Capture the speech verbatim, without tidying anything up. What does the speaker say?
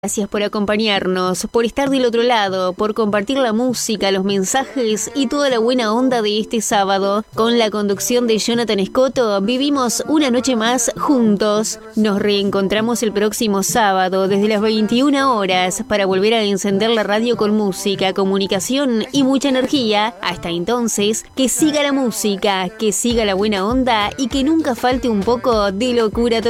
Gracias por acompañarnos, por estar del otro lado, por compartir la música, los mensajes y toda la buena onda de este sábado. Con la conducción de Jonathan Scotto, vivimos una noche más juntos. Nos reencontramos el próximo sábado desde las veintiuna horas para volver a encender la radio con música, comunicación y mucha energía. Hasta entonces, que siga la música, que siga la buena onda y que nunca falte un poco de locura total.